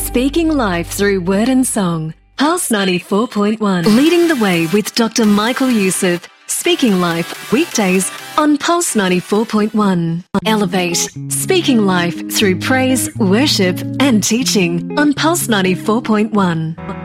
Speaking life through word and song. Pulse 94.1. Leading the way with Dr. Michael Youssef. Speaking life weekdays on Pulse 94.1. Elevate. Speaking life through praise, worship and teaching on Pulse 94.1.